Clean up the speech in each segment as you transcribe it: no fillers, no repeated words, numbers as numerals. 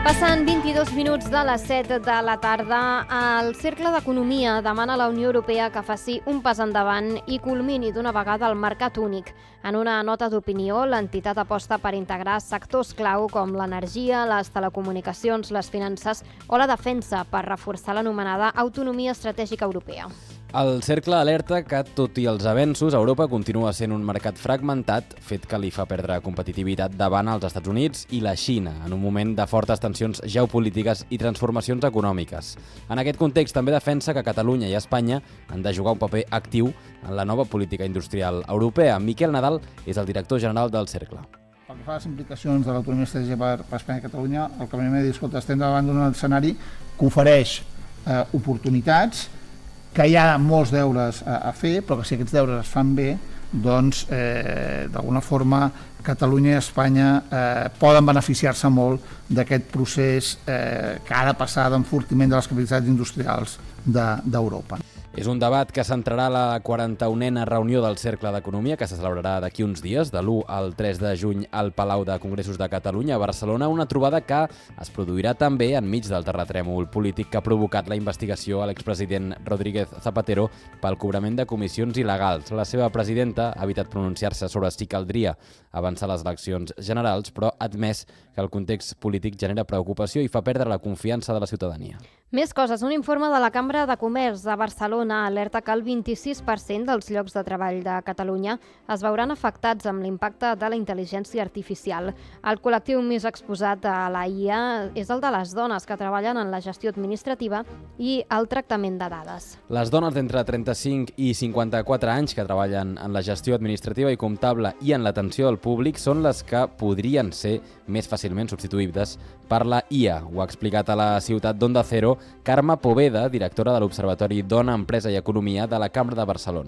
Passen 22 minuts de les 7 de la tarda. El Cercle d'Economia demana a la Unió Europea que faci un pas endavant i culmini d'una vegada el mercat únic. En una nota d'opinió, l'entitat aposta per integrar sectors clau com l'energia, les telecomunicacions, les finances o la defensa per reforçar l'anomenada autonomia estratègica europea. El Cercle alerta que, tot i els avenços, Europa continua sent un mercat fragmentat, fet que li fa perdre competitivitat davant els Estats Units i la Xina, en un moment de fortes tensions geopolítiques i transformacions econòmiques. En aquest context, també defensa que Catalunya i Espanya han de jugar un paper actiu en la nova política industrial europea. Miquel Nadal és el director general del Cercle. Pel que fa a les implicacions de l'autonomia estratègica per Espanya i Catalunya, el que venim a dir, escolta, estem davant d'un escenari que ofereix oportunitats, que hi ha molts deures a fer, però que si aquests deures es fan bé, doncs d'alguna forma Catalunya i Espanya poden beneficiar-se molt d'aquest procés que ha de passar d'enfortiment de les capacitats industrials d'Europa. És un debat que centrarà la 41a reunió del Cercle d'Economia, que se celebrarà d'aquí uns dies, de l'1 al 3 de juny al Palau de Congressos de Catalunya a Barcelona, una trobada que es produirà també enmig del terratrèmol polític que ha provocat la investigació a l'expresident Rodríguez Zapatero pel cobrament de comissions il·legals. La seva presidenta ha evitat pronunciar-se sobre si caldria avançar les eleccions generals, però ha admès que el context polític genera preocupació i fa perdre la confiança de la ciutadania. Més coses. Un informe de la Cambra de Comerç de Barcelona alerta que el 26% dels llocs de treball de Catalunya es veuran afectats amb l'impacte de la intel·ligència artificial. El col·lectiu més exposat a la IA és el de les dones que treballen en la gestió administrativa i el tractament de dades. Les dones d'entre 35 i 54 anys que treballen en la gestió administrativa i comptable i en l'atenció al públic són les que podrien ser més fàcilment substituïbles per la IA. Ho ha explicat a la ciutat d'Onda Cero Carme Poveda, directora de l'Observatori Dona, Empresa i Economia de la Cambra de Barcelona.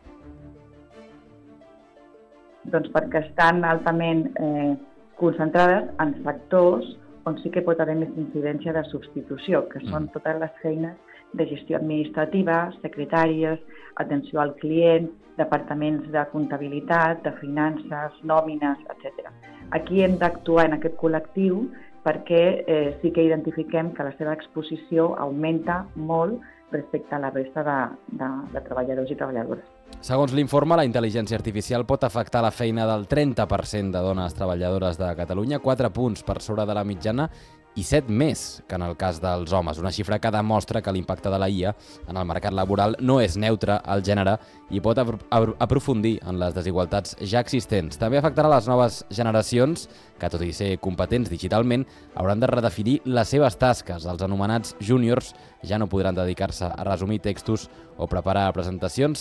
Doncs perquè estan altament concentrades en sectors on sí que pot haver més incidència de substitució, que són totes les feines de gestió administrativa, secretàries, atenció al client, departaments de comptabilitat, de finances, nòmines, etc. Aquí hem d'actuar en aquest col·lectiu perquè sí que identifiquem que la seva exposició augmenta molt respecte a la resta de treballadors i treballadores. Segons l'informe, la intel·ligència artificial pot afectar la feina del 30% de dones treballadores de Catalunya, 4 punts per sobre de la mitjana i 7 més que en el cas dels homes. Una xifra que demostra que l'impacte de la IA en el mercat laboral no és neutre al gènere i pot aprofundir en les desigualtats ja existents. També afectarà les noves generacions que, tot i ser competents digitalment, hauran de redefinir les seves tasques. Els anomenats júniors ja no podran dedicar-se a resumir textos o preparar presentacions,